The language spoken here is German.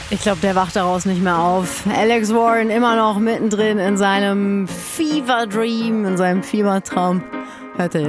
Ich glaube, der wacht daraus nicht mehr auf. Alex Warren immer noch mittendrin in seinem Fever Dream, in seinem Fiebertraum. Hört er